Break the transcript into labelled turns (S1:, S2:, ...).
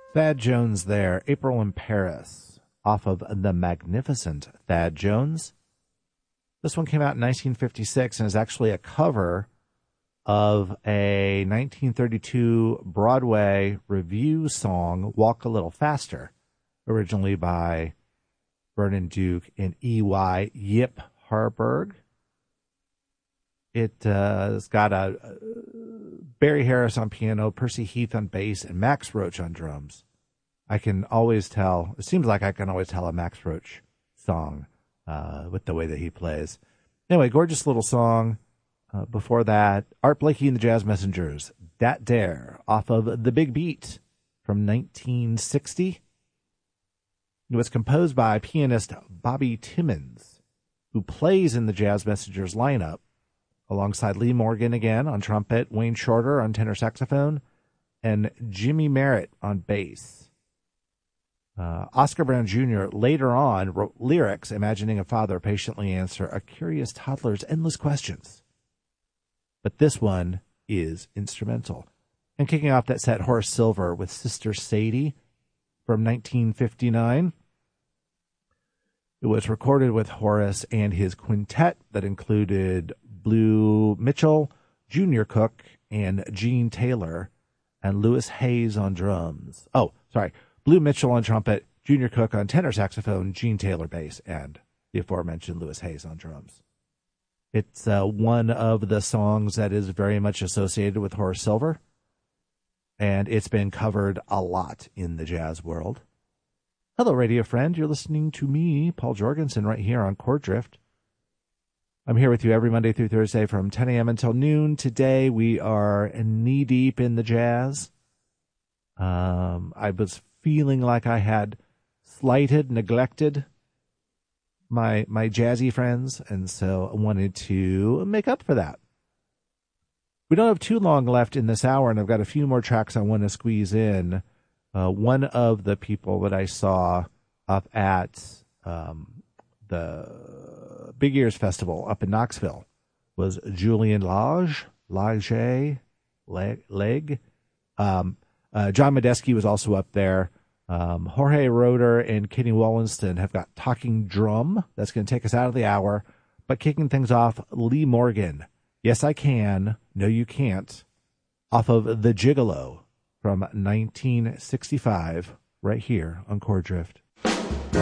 S1: Thad Jones there, April in Paris, off of the magnificent Thad Jones. This one came out in 1956 and is actually a cover of a 1932 Broadway revue song, Walk a Little Faster, originally by Vernon Duke and E.Y. Yip Harburg. It's got Barry Harris on piano, Percy Heath on bass, and Max Roach on drums. I can always tell, it seems like I can always tell a Max Roach song with the way that he plays. Anyway, gorgeous little song. Before that, Art Blakey and the Jazz Messengers, Dat Dare, off of The Big Beat from 1960. It was composed by pianist Bobby Timmons, who plays in the Jazz Messengers lineup, alongside Lee Morgan again on trumpet, Wayne Shorter on tenor saxophone, and Jimmy Merritt on bass. Oscar Brown Jr. later on wrote lyrics imagining a father patiently answer a curious toddler's endless questions. But this one is instrumental. And kicking off that set, Horace Silver with Sister Sadie from 1959. It was recorded with Horace and his quintet that included Blue Mitchell, Junior Cook, and Gene Taylor, and Louis Hayes on drums. Blue Mitchell on trumpet, Junior Cook on tenor saxophone, Gene Taylor bass, and the aforementioned Louis Hayes on drums. It's one of the songs that is very much associated with Horace Silver, and it's been covered a lot in the jazz world. Hello, radio friend. You're listening to me, Paul Jorgensen, right here on Chord Drift. I'm here with you every Monday through Thursday from 10 a.m. until noon. Today we are knee-deep in the jazz. I was feeling like I had slighted, neglected my jazzy friends, and so I wanted to make up for that. We don't have too long left in this hour, and I've got a few more tracks I want to squeeze in. One of the people that I saw up at the Big Ears Festival up in Knoxville was Julian Lage. John Medeski was also up there. Jorge Roeder and Kenny Wollaston have got Talking Drum. That's going to take us out of the hour. But kicking things off, Lee Morgan. Yes, I Can. No, You Can't. Off of The Gigolo from 1965, right here on Chord Drift.